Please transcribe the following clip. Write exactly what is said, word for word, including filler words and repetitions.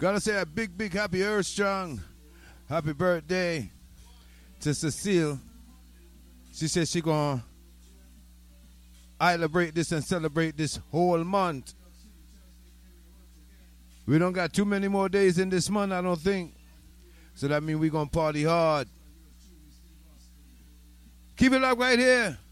Gotta say a big, big happy Earth Strong. Happy birthday to Cecile. She said she gonna celebrate this and celebrate this whole month. We don't got too many more days in this month, I don't think. So that means we gonna party hard. Keep it up right here.